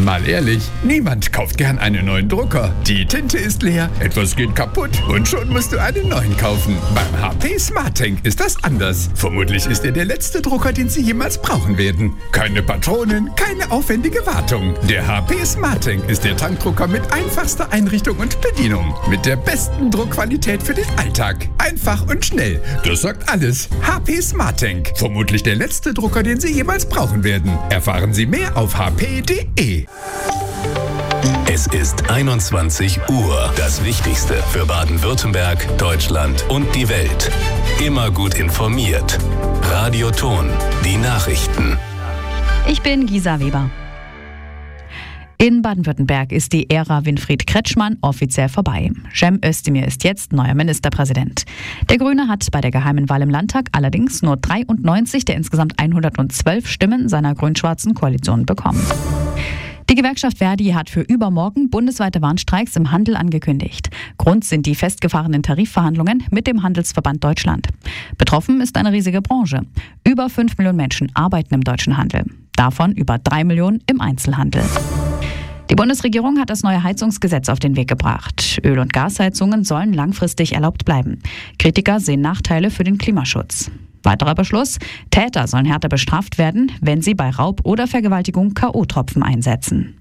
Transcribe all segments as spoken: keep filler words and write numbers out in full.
Mal ehrlich, niemand kauft gern einen neuen Drucker. Die Tinte ist leer, etwas geht kaputt und schon musst du einen neuen kaufen. Beim H P SmartTank ist das anders. Vermutlich ist er der letzte Drucker, den Sie jemals brauchen werden. Keine Patronen, keine aufwendige Wartung. Der H P SmartTank ist der Tankdrucker mit einfachster Einrichtung und Bedienung. Mit der besten Druckqualität für den Alltag. Einfach und schnell. Das sagt alles. H P SmartTank. Vermutlich der letzte Drucker, den Sie jemals brauchen werden. Erfahren Sie mehr auf h p punkt d e. Es ist einundzwanzig Uhr. Das Wichtigste für Baden-Württemberg, Deutschland und die Welt. Immer gut informiert. Radio Ton, die Nachrichten. Ich bin Gisa Weber. In Baden-Württemberg ist die Ära Winfried Kretschmann offiziell vorbei. Cem Özdemir ist jetzt neuer Ministerpräsident. Der Grüne hat bei der geheimen Wahl im Landtag allerdings nur dreiundneunzig der insgesamt hundertzwölf Stimmen seiner grün-schwarzen Koalition bekommen. Die Gewerkschaft Verdi hat für übermorgen bundesweite Warnstreiks im Handel angekündigt. Grund sind die festgefahrenen Tarifverhandlungen mit dem Handelsverband Deutschland. Betroffen ist eine riesige Branche. Über fünf Millionen Menschen arbeiten im deutschen Handel. Davon über drei Millionen im Einzelhandel. Die Bundesregierung hat das neue Heizungsgesetz auf den Weg gebracht. Öl- und Gasheizungen sollen langfristig erlaubt bleiben. Kritiker sehen Nachteile für den Klimaschutz. Weiterer Beschluss: Täter sollen härter bestraft werden, wenn sie bei Raub oder Vergewaltigung K O-Tropfen einsetzen.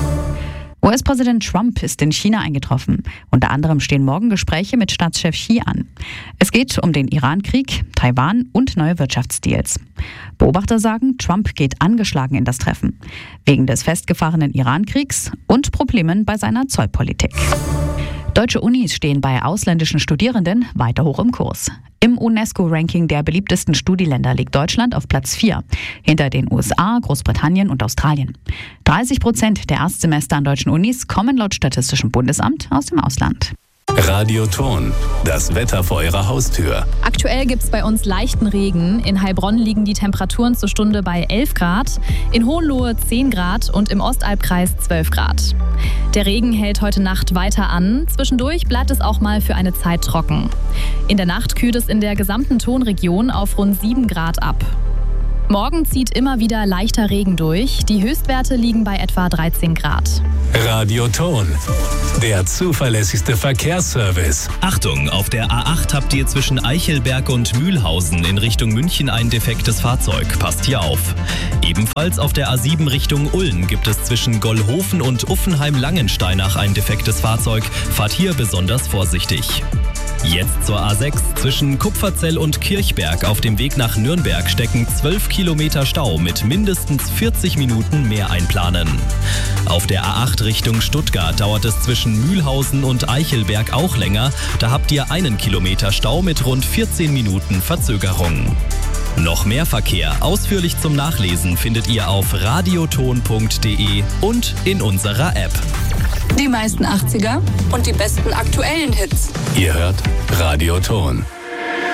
U S-Präsident Trump ist in China eingetroffen. Unter anderem stehen morgen Gespräche mit Staatschef Xi an. Es geht um den Iran-Krieg, Taiwan und neue Wirtschaftsdeals. Beobachter sagen, Trump geht angeschlagen in das Treffen. Wegen des festgefahrenen Iran-Kriegs und Problemen bei seiner Zollpolitik. Deutsche Unis stehen bei ausländischen Studierenden weiter hoch im Kurs. Im UNESCO-Ranking der beliebtesten Studieländer liegt Deutschland auf Platz vier, hinter den U S A, Großbritannien und Australien. dreißig Prozent der Erstsemester an deutschen Unis kommen laut Statistischem Bundesamt aus dem Ausland. Radio Ton, das Wetter vor Ihrer Haustür. Aktuell gibt es bei uns leichten Regen. In Heilbronn liegen die Temperaturen zur Stunde bei elf Grad, in Hohenlohe zehn Grad und im Ostalbkreis zwölf Grad. Der Regen hält heute Nacht weiter an. Zwischendurch bleibt es auch mal für eine Zeit trocken. In der Nacht kühlt es in der gesamten Tonregion auf rund sieben Grad ab. Morgen zieht immer wieder leichter Regen durch. Die Höchstwerte liegen bei etwa dreizehn Grad. Radio Ton, der zuverlässigste Verkehrsservice. Achtung, auf der A acht habt ihr zwischen Eichelberg und Mühlhausen in Richtung München ein defektes Fahrzeug. Passt hier auf. Ebenfalls auf der A sieben Richtung Ulm gibt es zwischen Gollhofen und Uffenheim-Langensteinach ein defektes Fahrzeug. Fahrt hier besonders vorsichtig. Jetzt zur A sechs. Zwischen Kupferzell und Kirchberg auf dem Weg nach Nürnberg stecken zwölf Kilometer Stau mit mindestens vierzig Minuten mehr einplanen. Auf der A acht Richtung Stuttgart dauert es zwischen Mühlhausen und Eichelberg auch länger. Da habt ihr einen Kilometer Stau mit rund vierzehn Minuten Verzögerung. Noch mehr Verkehr ausführlich zum Nachlesen findet ihr auf radioton punkt de und in unserer App. Die meisten achtziger und die besten aktuellen Hits. Ihr hört Radio Ton.